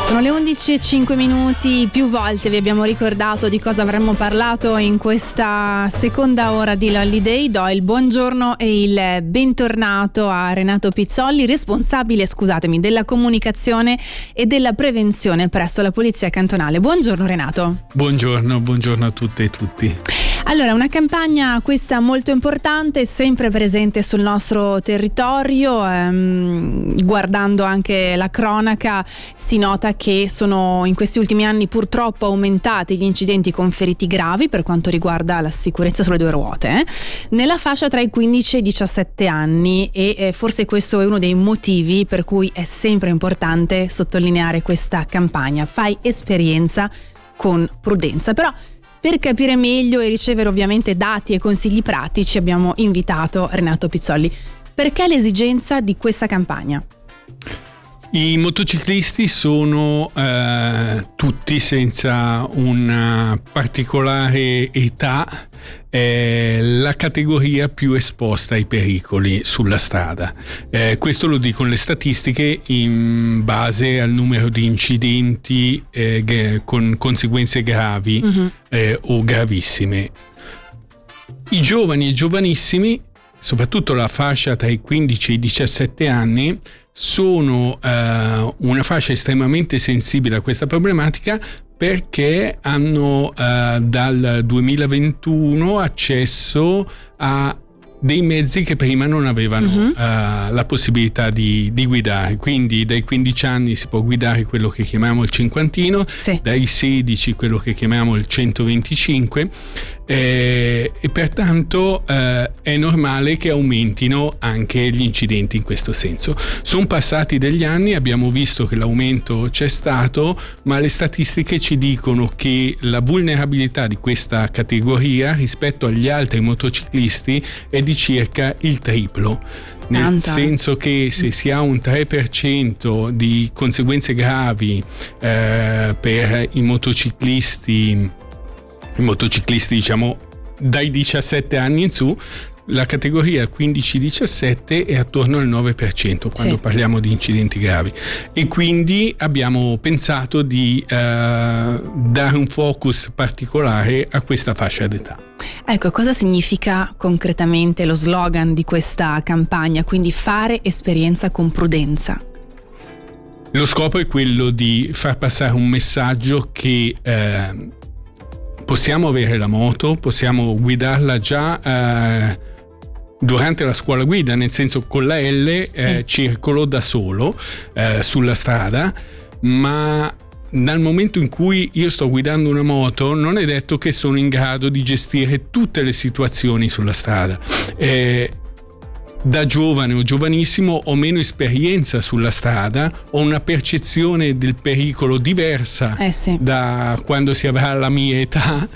Sono le 11:05, più volte vi abbiamo ricordato di cosa avremmo parlato in questa seconda ora di Holiday. Do il buongiorno e il bentornato a Renato Pizzolli, responsabile, della comunicazione e della prevenzione presso la Polizia Cantonale. Buongiorno Renato. Buongiorno a tutte e tutti. Allora, una campagna questa molto importante, sempre presente sul nostro territorio. Guardando anche la cronaca si nota che sono in questi ultimi anni purtroppo aumentati gli incidenti con feriti gravi per quanto riguarda la sicurezza sulle due ruote, nella fascia tra i 15 e i 17 anni e forse questo è uno dei motivi per cui è sempre importante sottolineare questa campagna. Fai esperienza con prudenza. Però per capire meglio e ricevere ovviamente dati e consigli pratici abbiamo invitato Renato Pizzolli. Perché l'esigenza di questa campagna? I motociclisti sono tutti, senza una particolare età, la categoria più esposta ai pericoli sulla strada. Questo lo dicono le statistiche in base al numero di incidenti con conseguenze gravi o gravissime. I giovani e giovanissimi, soprattutto la fascia tra i 15 e i 17 anni, sono una fascia estremamente sensibile a questa problematica perché hanno dal 2021 accesso a dei mezzi che prima non avevano la possibilità di guidare. Quindi dai 15 anni si può guidare quello che chiamiamo il cinquantino, sì. Dai 16 quello che chiamiamo il 125 e pertanto è normale che aumentino anche gli incidenti in questo senso. Sono passati degli anni, abbiamo visto che l'aumento c'è stato, ma le statistiche ci dicono che la vulnerabilità di questa categoria rispetto agli altri motociclisti è di circa il triplo. Nel senso che se si ha un 3% di conseguenze gravi per i motociclisti diciamo dai 17 anni in su, la categoria 15-17 è attorno al 9% quando parliamo di incidenti gravi, e quindi abbiamo pensato di dare un focus particolare a questa fascia d'età. Ecco, cosa significa concretamente lo slogan di questa campagna, quindi fare esperienza con prudenza? Lo scopo è quello di far passare un messaggio che possiamo avere la moto, possiamo guidarla già durante la scuola guida, nel senso con la L circolo da solo sulla strada, ma dal momento in cui io sto guidando una moto non è detto che sono in grado di gestire tutte le situazioni sulla strada. Da giovane o giovanissimo ho meno esperienza sulla strada, ho una percezione del pericolo diversa da quando si avrà la mia età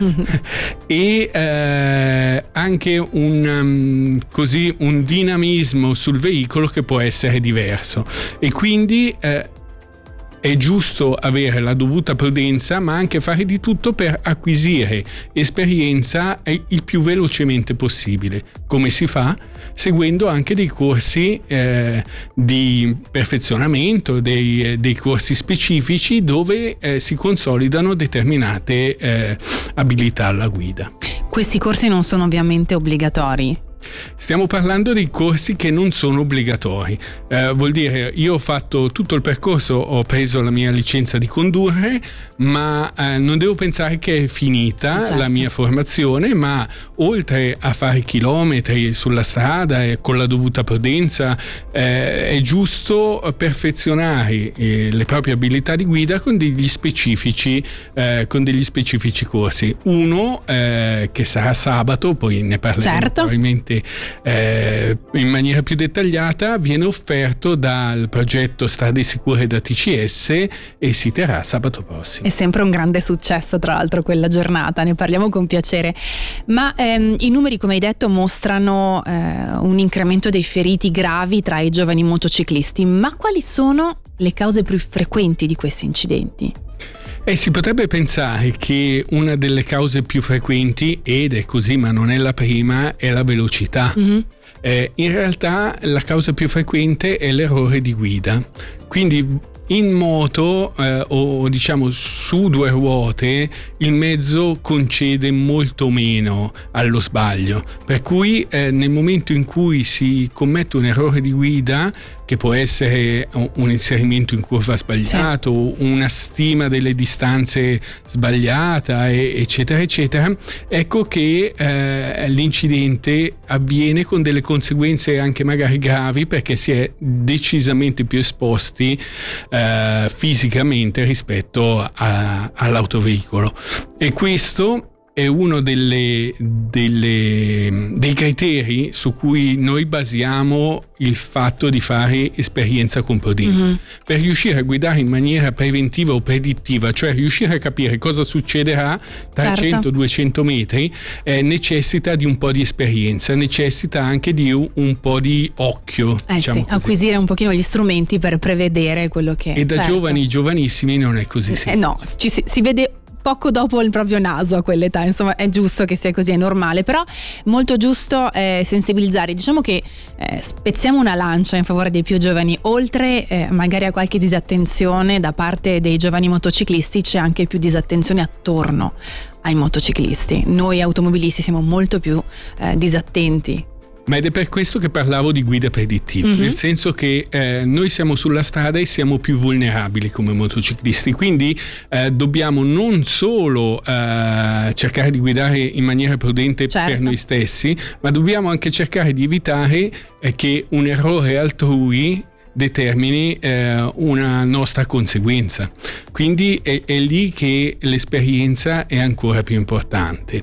e anche un dinamismo sul veicolo che può essere diverso, e quindi è giusto avere la dovuta prudenza, ma anche fare di tutto per acquisire esperienza il più velocemente possibile. Come si fa? Seguendo anche dei corsi di perfezionamento, dei corsi specifici dove si consolidano determinate abilità alla guida. Questi corsi non sono ovviamente obbligatori. Stiamo parlando di corsi che non sono obbligatori, vuol dire io ho fatto tutto il percorso, ho preso la mia licenza di condurre, ma non devo pensare che è finita la mia formazione, ma oltre a fare chilometri sulla strada e con la dovuta prudenza è giusto perfezionare le proprie abilità di guida con degli specifici corsi. Uno che sarà sabato, poi ne parleremo probabilmente in maniera più dettagliata, viene offerto dal progetto Strade Sicure da TCS e si terrà sabato prossimo. È sempre un grande successo, tra l'altro, quella giornata, ne parliamo con piacere. Ma i numeri, come hai detto, mostrano un incremento dei feriti gravi tra i giovani motociclisti, ma quali sono le cause più frequenti di questi incidenti? Si potrebbe pensare che una delle cause più frequenti, ed è così ma non è la prima, è la velocità. In realtà la causa più frequente è l'errore di guida. Quindi In moto o diciamo su due ruote il mezzo concede molto meno allo sbaglio, per cui nel momento in cui si commette un errore di guida, che può essere un inserimento in curva sbagliato, sì, una stima delle distanze sbagliata, eccetera eccetera, ecco che l'incidente avviene con delle conseguenze anche magari gravi, perché si è decisamente più esposti fisicamente rispetto all'autoveicolo. E questo è uno dei criteri su cui noi basiamo il fatto di fare esperienza con prudenza. Mm-hmm. Per riuscire a guidare in maniera preventiva o predittiva, cioè riuscire a capire cosa succederà tra 100-200 metri, necessita di un po' di esperienza, necessita anche di un po' di occhio. Diciamo sì, acquisire un pochino gli strumenti per prevedere quello che... E da giovanissimi non è così semplice. No, si vede poco dopo il proprio naso a quell'età, insomma è giusto che sia così, è normale, però molto giusto sensibilizzare. Diciamo che spezziamo una lancia in favore dei più giovani. Oltre magari a qualche disattenzione da parte dei giovani motociclisti, c'è anche più disattenzione attorno ai motociclisti. Noi automobilisti siamo molto più disattenti. Ma ed è per questo che parlavo di guida predittiva, nel senso che noi siamo sulla strada e siamo più vulnerabili come motociclisti, quindi dobbiamo non solo cercare di guidare in maniera prudente per noi stessi, ma dobbiamo anche cercare di evitare che un errore altrui determini una nostra conseguenza. Quindi è lì che l'esperienza è ancora più importante.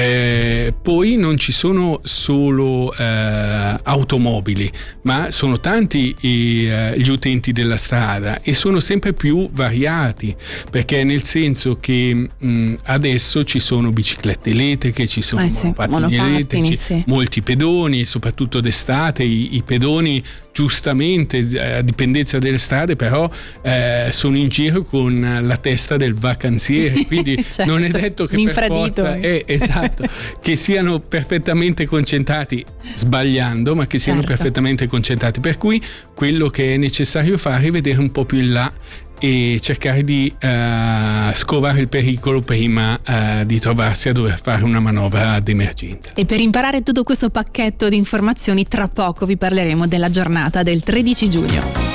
Poi non ci sono solo automobili, ma sono tanti gli utenti della strada e sono sempre più variati, perché nel senso che adesso ci sono biciclette elettriche, ci sono monopattini elettrici, molti pedoni, soprattutto d'estate i pedoni giustamente a dipendenza delle strade però sono in giro con la testa del vacanziere, quindi non è detto che per forza esatto, che siano perfettamente concentrati sbagliando, ma che siano perfettamente concentrati, per cui quello che è necessario fare è vedere un po' più in là e cercare di scovare il pericolo prima di trovarsi a dover fare una manovra d'emergenza. E per imparare tutto questo pacchetto di informazioni, tra poco vi parleremo della giornata del 13 giugno.